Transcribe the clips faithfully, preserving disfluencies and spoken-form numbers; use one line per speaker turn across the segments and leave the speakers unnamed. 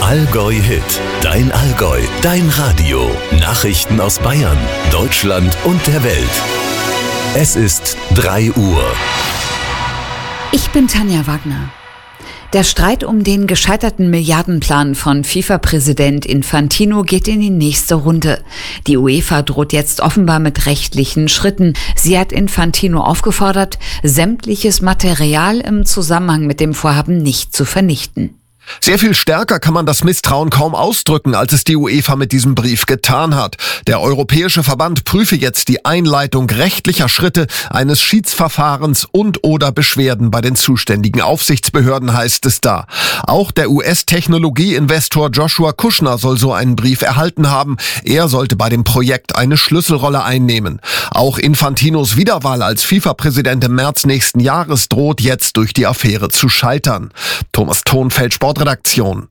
Allgäu-Hit. Dein Allgäu, dein Radio. Nachrichten aus Bayern, Deutschland und der Welt. Es ist drei Uhr.
Ich bin Tanja Wagner. Der Streit um den gescheiterten Milliardenplan von FIFA-Präsident Infantino geht in die nächste Runde. Die UEFA droht jetzt offenbar mit rechtlichen Schritten. Sie hat Infantino aufgefordert, sämtliches Material im Zusammenhang mit dem Vorhaben nicht zu vernichten.
Sehr viel stärker kann man das Misstrauen kaum ausdrücken, als es die UEFA mit diesem Brief getan hat. Der Europäische Verband prüfe jetzt die Einleitung rechtlicher Schritte, eines Schiedsverfahrens und oder Beschwerden bei den zuständigen Aufsichtsbehörden, heißt es da. Auch der U S-Technologieinvestor Joshua Kushner soll so einen Brief erhalten haben. Er sollte bei dem Projekt eine Schlüsselrolle einnehmen. Auch Infantinos Wiederwahl als FIFA-Präsident im März nächsten Jahres droht jetzt durch die Affäre zu scheitern. Thomas Thonfeld, Sport Redaktion.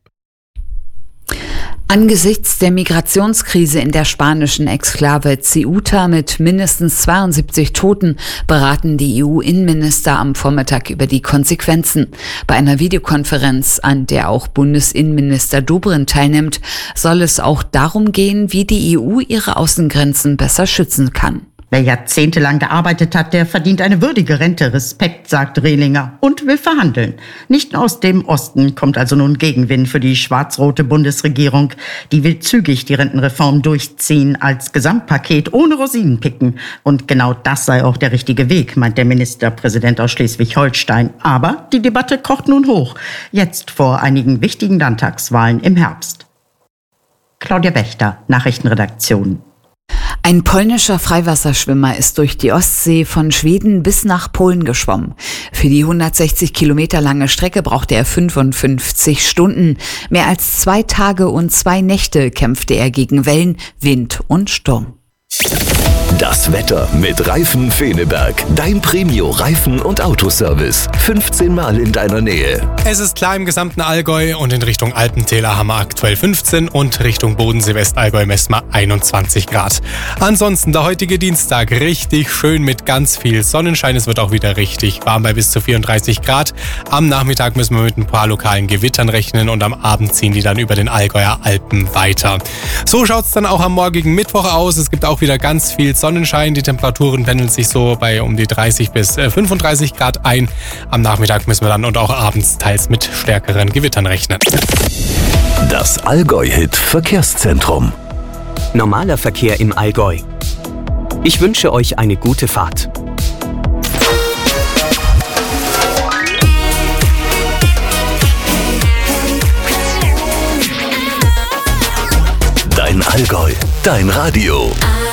Angesichts der Migrationskrise in der spanischen Exklave Ceuta mit mindestens zweiundsiebzig Toten beraten die E U-Innenminister am Vormittag über die Konsequenzen. Bei einer Videokonferenz, an der auch Bundesinnenminister Dobrindt teilnimmt, soll es auch darum gehen, wie die E U ihre Außengrenzen besser schützen kann.
Wer jahrzehntelang gearbeitet hat, der verdient eine würdige Rente. Respekt, sagt Rehlinger und will verhandeln. Nicht nur aus dem Osten kommt also nun Gegenwind für die schwarz-rote Bundesregierung. Die will zügig die Rentenreform durchziehen als Gesamtpaket ohne Rosinenpicken. Und genau das sei auch der richtige Weg, meint der Ministerpräsident aus Schleswig-Holstein. Aber die Debatte kocht nun hoch. Jetzt vor einigen wichtigen Landtagswahlen im Herbst. Claudia Wächter, Nachrichtenredaktion.
Ein polnischer Freiwasserschwimmer ist durch die Ostsee von Schweden bis nach Polen geschwommen. Für die hundertsechzig Kilometer lange Strecke brauchte er fünfundfünfzig Stunden. Mehr als zwei Tage und zwei Nächte kämpfte er gegen Wellen, Wind und Sturm.
Das Wetter mit Reifen Feneberg. Dein Premio-Reifen- und Autoservice. fünfzehn Mal in deiner Nähe.
Es ist klar im gesamten Allgäu und in Richtung Alpentäler haben wir aktuell fünfzehn und Richtung Bodensee-Westallgäu messen wir einundzwanzig Grad. Ansonsten der heutige Dienstag richtig schön mit ganz viel Sonnenschein. Es wird auch wieder richtig warm bei bis zu vierunddreißig Grad. Am Nachmittag müssen wir mit ein paar lokalen Gewittern rechnen und am Abend ziehen die dann über den Allgäuer Alpen weiter. So schaut es dann auch am morgigen Mittwoch aus. Es gibt auch wieder ganz viel Sonnenschein. Die Temperaturen pendeln sich so bei um die dreißig bis fünfunddreißig Grad ein. Am Nachmittag müssen wir dann und auch abends teils mit stärkeren Gewittern rechnen.
Das Allgäu-Hit Verkehrszentrum.
Normaler Verkehr im Allgäu. Ich wünsche euch eine gute Fahrt.
Dein Allgäu, dein Radio.